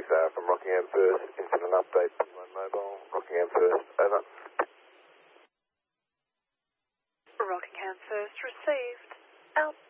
from Rockingham First, incident update, P1 mobile, Rockingham First, over. Rockingham First received, out.